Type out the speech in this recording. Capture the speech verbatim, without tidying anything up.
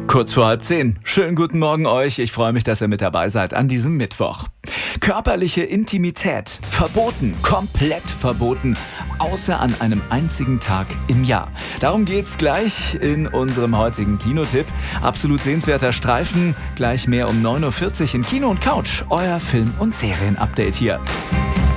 Kurz vor halb zehn. Schönen guten Morgen euch. Ich freue mich, dass ihr mit dabei seid an diesem Mittwoch. Körperliche Intimität verboten, komplett verboten, außer an einem einzigen Tag im Jahr. Darum geht's gleich in unserem heutigen Kinotipp. Absolut sehenswerter Streifen, gleich mehr um neun Uhr vierzig in Kino und Couch. Euer Film- und Serienupdate hier.